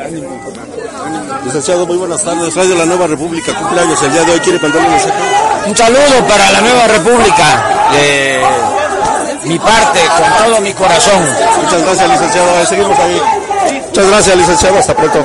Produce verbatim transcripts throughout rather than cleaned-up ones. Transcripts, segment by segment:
Licenciado, muy buenas tardes. Radio La Nueva República, cumpleaños el día de hoy. ¿Quiere contarle un mensaje? Un saludo para la Nueva República, de mi parte, con todo mi corazón. Muchas gracias, licenciado. Seguimos ahí. Muchas gracias, licenciado. Hasta pronto.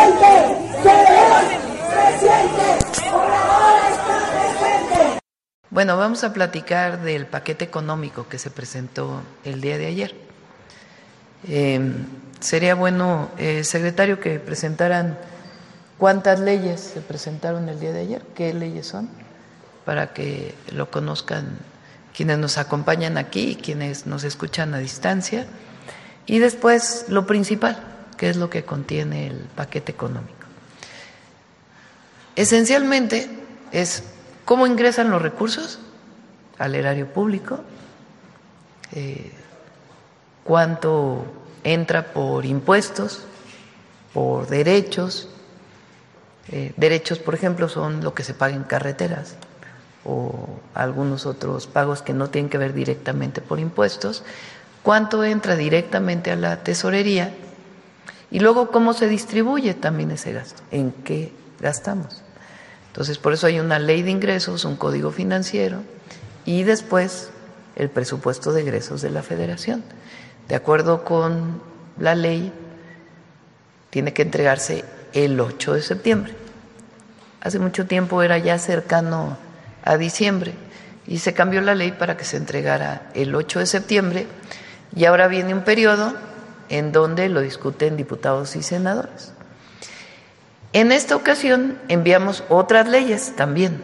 Bueno, vamos a platicar del paquete económico que se presentó el día de ayer. Eh, sería bueno, eh, secretario, que presentaran cuántas leyes se presentaron el día de ayer, qué leyes son, para que lo conozcan quienes nos acompañan aquí y quienes nos escuchan a distancia. Y después lo principal, que es lo que contiene el paquete económico. Esencialmente es cómo ingresan los recursos al erario público, eh, cuánto entra por impuestos, por derechos. Eh, derechos, por ejemplo, son lo que se paga en carreteras o algunos otros pagos que no tienen que ver directamente por impuestos. Cuánto entra directamente a la tesorería y luego cómo se distribuye también ese gasto, en qué gastamos. Entonces, por eso hay una ley de ingresos, un código financiero y después el presupuesto de egresos de la Federación. De acuerdo con la ley, tiene que entregarse el ocho de septiembre. Hace mucho tiempo era ya cercano a diciembre y se cambió la ley para que se entregara el ocho de septiembre y ahora viene un periodo en donde lo discuten diputados y senadores. En esta ocasión enviamos otras leyes también.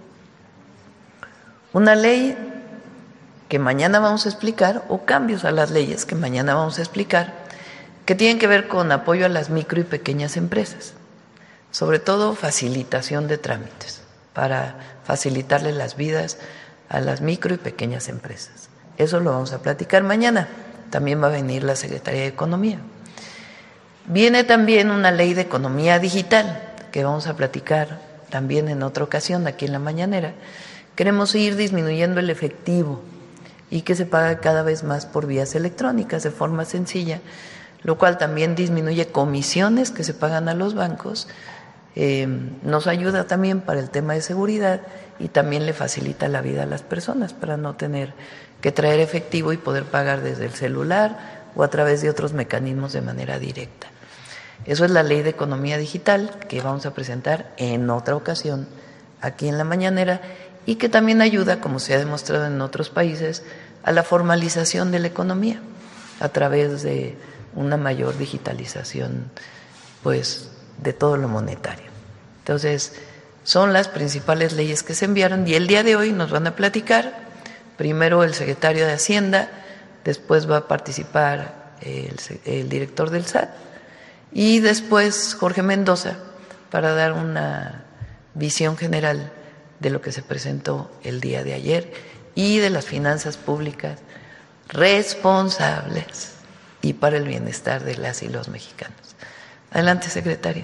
Una ley que mañana vamos a explicar, o cambios a las leyes que mañana vamos a explicar, que tienen que ver con apoyo a las micro y pequeñas empresas, sobre todo facilitación de trámites, para facilitarle las vidas a las micro y pequeñas empresas. Eso lo vamos a platicar mañana. También va a venir la Secretaría de Economía. Viene también una ley de economía digital, que vamos a platicar también en otra ocasión aquí en la mañanera. Queremos ir disminuyendo el efectivo y que se paga cada vez más por vías electrónicas de forma sencilla, lo cual también disminuye comisiones que se pagan a los bancos, eh, nos ayuda también para el tema de seguridad y también le facilita la vida a las personas para no tener que traer efectivo y poder pagar desde el celular o a través de otros mecanismos de manera directa. Eso es la ley de economía digital que vamos a presentar en otra ocasión aquí en la mañanera y que también ayuda, como se ha demostrado en otros países, a la formalización de la economía a través de una mayor digitalización, pues, de todo lo monetario. Entonces, son las principales leyes que se enviaron y el día de hoy nos van a platicar primero el secretario de Hacienda, después va a participar el, el director del S A T y después Jorge Mendoza para dar una visión general de lo que se presentó el día de ayer y de las finanzas públicas responsables y para el bienestar de las y los mexicanos. Adelante, secretario.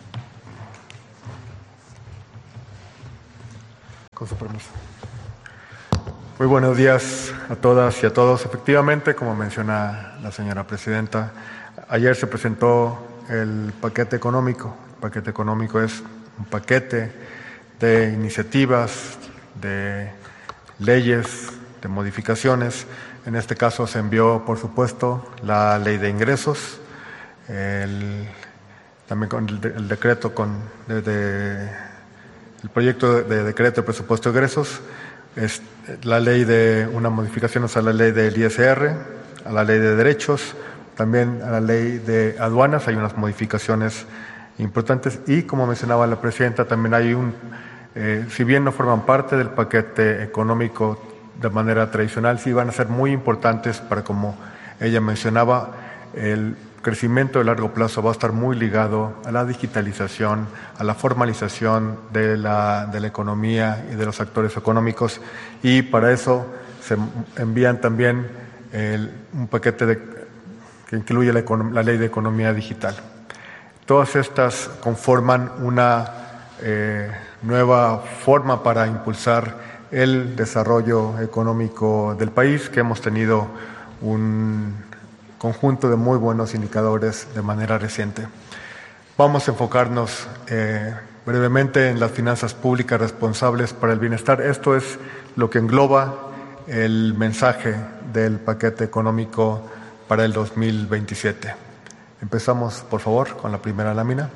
Con su permiso. Muy buenos días a todas y a todos. Efectivamente, como menciona la señora presidenta, ayer se presentó el paquete económico. El paquete económico es un paquete de iniciativas, de leyes, de modificaciones. En este caso se envió, por supuesto, la ley de ingresos, el, también con el, el decreto con de, de, el proyecto de, de decreto de presupuesto de egresos, es la ley de una modificación a la ley del I S R, a la ley de derechos, también a la ley de aduanas. Hay unas modificaciones importantes y, como mencionaba la presidenta, también hay un, eh, si bien no forman parte del paquete económico de manera tradicional, sí van a ser muy importantes para, como ella mencionaba, el crecimiento de largo plazo va a estar muy ligado a la digitalización, a la formalización de la, de la economía y de los actores económicos, y para eso se envían también el, un paquete de, que incluye la, la ley de economía digital. Todas estas conforman una eh, nueva forma para impulsar el desarrollo económico del país, que hemos tenido un conjunto de muy buenos indicadores de manera reciente. Vamos a enfocarnos eh, brevemente en las finanzas públicas responsables para el bienestar. Esto es lo que engloba el mensaje del paquete económico para el dos mil veintisiete. Empezamos, por favor, con la primera lámina.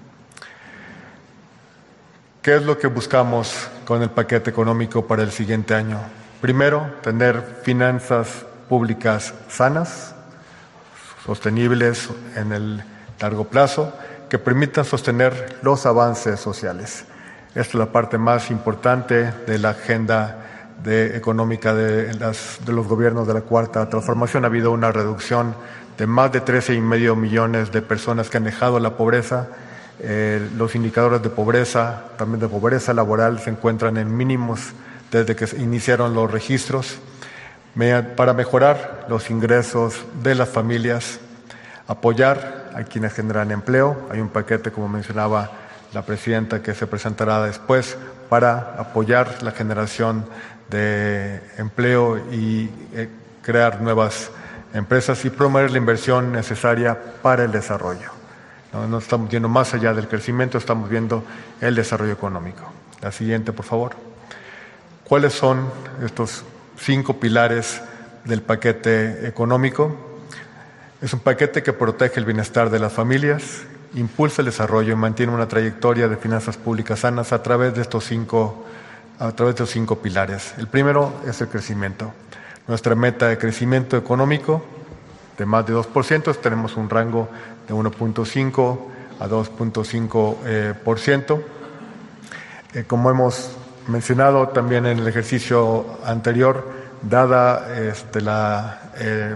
¿Qué es lo que buscamos con el paquete económico para el siguiente año? Primero, tener finanzas públicas sanas, sostenibles en el largo plazo, que permitan sostener los avances sociales. Esta es la parte más importante de la agenda de, económica de, las, de los gobiernos de la Cuarta Transformación. Ha habido una reducción de más de trece y medio millones de personas que han dejado la pobreza. Eh, los indicadores de pobreza, también de pobreza laboral, se encuentran en mínimos desde que se iniciaron los registros. Me, para mejorar los ingresos de las familias, apoyar a quienes generan empleo. Hay un paquete, como mencionaba la presidenta, que se presentará después para apoyar la generación de empleo y eh, crear nuevas empresas y promover la inversión necesaria para el desarrollo. No, no estamos yendo más allá del crecimiento, estamos viendo el desarrollo económico. La siguiente, por favor. ¿Cuáles son estos cinco pilares del paquete económico? Es un paquete que protege el bienestar de las familias, impulsa el desarrollo y mantiene una trayectoria de finanzas públicas sanas a través de estos cinco, a través de estos cinco pilares. El primero es el crecimiento. Nuestra meta de crecimiento económico de más de dos por ciento, tenemos un rango de uno punto cinco a dos punto cinco por ciento. Eh, como hemos mencionado también en el ejercicio anterior, dada este, la eh,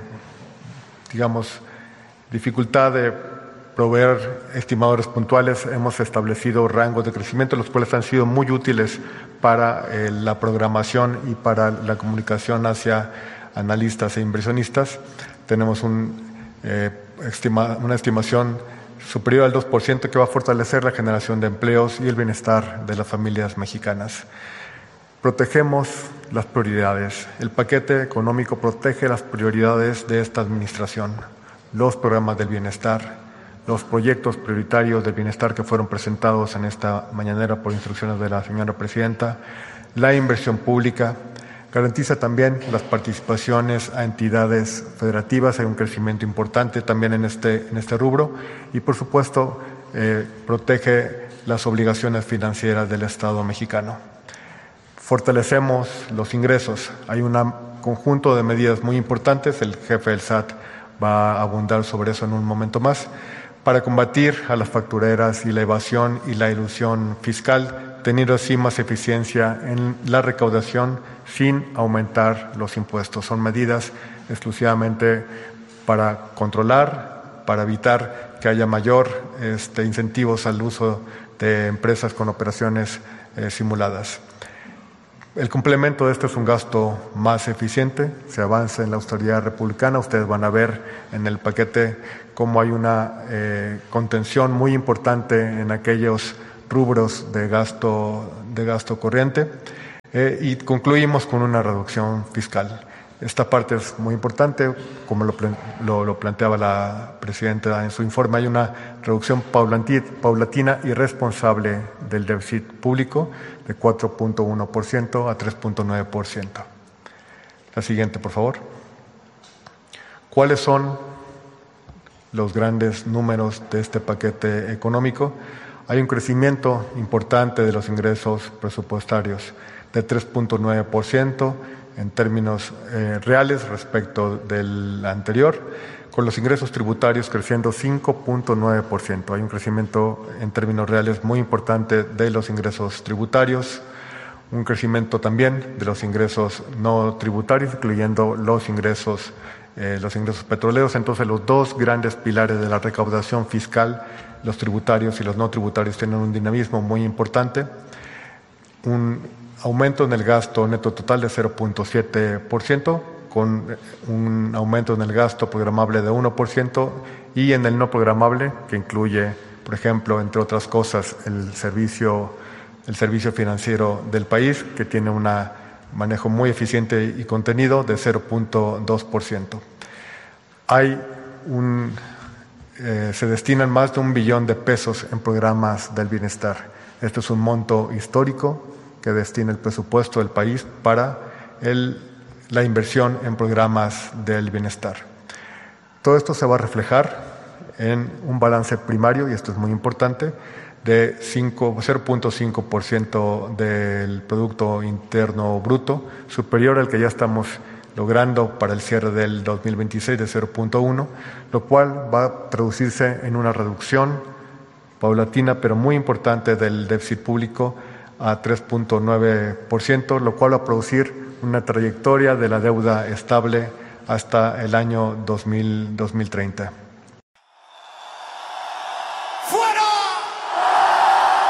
digamos dificultad de proveer estimadores puntuales, hemos establecido rangos de crecimiento, los cuales han sido muy útiles para eh, la programación y para la comunicación hacia analistas e inversionistas. Tenemos un, eh, estima, una estimación superior al dos por ciento que va a fortalecer la generación de empleos y el bienestar de las familias mexicanas. Protegemos las prioridades. El paquete económico protege las prioridades de esta administración, los programas del bienestar, los proyectos prioritarios del bienestar que fueron presentados en esta mañanera por instrucciones de la señora presidenta, la inversión pública. Garantiza también las participaciones a entidades federativas, hay un crecimiento importante también en este, en este rubro y, por supuesto, eh, protege las obligaciones financieras del Estado mexicano. Fortalecemos los ingresos. Hay un conjunto de medidas muy importantes, el jefe del S A T va a abundar sobre eso en un momento más, para combatir a las factureras y la evasión y la elusión fiscal, teniendo así más eficiencia en la recaudación sin aumentar los impuestos. Son medidas exclusivamente para controlar, para evitar que haya mayor este, incentivos al uso de empresas con operaciones eh, simuladas. El complemento de esto es un gasto más eficiente, se avanza en la austeridad republicana. Ustedes van a ver en el paquete cómo hay una eh, contención muy importante en aquellos rubros de gasto, de gasto corriente eh, y concluimos con una reducción fiscal. Esta parte es muy importante, como lo, lo, lo planteaba la presidenta en su informe, hay una reducción paulatina y responsable del déficit público de cuatro punto uno por ciento a tres punto nueve por ciento. La siguiente, por favor. ¿Cuáles son los grandes números de este paquete económico? Hay un crecimiento importante de los ingresos presupuestarios de tres punto nueve por ciento en términos eh, reales respecto del anterior, con los ingresos tributarios creciendo cinco punto nueve por ciento. Hay un crecimiento en términos reales muy importante de los ingresos tributarios, un crecimiento también de los ingresos no tributarios, incluyendo los ingresos, eh, los ingresos petroleros. Entonces, los dos grandes pilares de la recaudación fiscal, los tributarios y los no tributarios, tienen un dinamismo muy importante. Un aumento en el gasto neto total de cero punto siete por ciento, con un aumento en el gasto programable de uno por ciento y en el no programable, que incluye, por ejemplo, entre otras cosas, el servicio, el servicio financiero del país, que tiene un manejo muy eficiente y contenido de cero punto dos por ciento. Hay un eh, se destinan más de un billón de pesos en programas del bienestar. Este es un monto histórico que destina el presupuesto del país para el, la inversión en programas del bienestar. Todo esto se va a reflejar en un balance primario, y esto es muy importante, de cero punto cinco por ciento del Producto Interno Bruto, superior al que ya estamos logrando para el cierre del dos mil veintiséis de cero punto uno, lo cual va a traducirse en una reducción paulatina pero muy importante del déficit público a tres punto nueve por ciento, lo cual va a producir una trayectoria de la deuda estable hasta el año dos mil treinta.